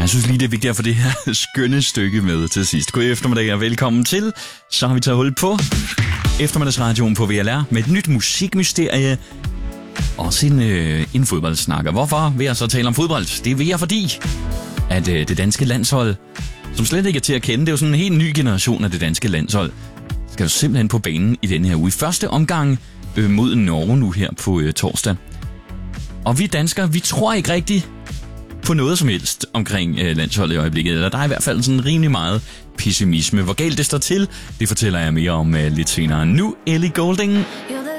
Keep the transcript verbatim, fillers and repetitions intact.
Jeg synes lige, det er vigtigt at få det her skønne stykke med til sidst. God eftermiddag og velkommen til. Så har vi taget hul på eftermiddagsradioen på V L R med et nyt musikmysterie. Også en, øh, en fodboldsnakker. Hvorfor vil jeg så tale om fodbold? Det vil jeg, fordi at øh, det danske landshold, som slet ikke er til at kende, det er jo sådan en helt ny generation af det danske landshold, skal jo simpelthen på banen i denne her uge. I første omgang øh, mod Norge nu her på øh, torsdag. Og vi danskere, vi tror ikke rigtigt på noget som helst omkring øh, landsholdet i øjeblikket. Eller der er i hvert fald sådan rimelig meget pessimisme. Hvor galt det står til, det fortæller jeg mere om øh, lidt senere. Nu Ellie Goulding.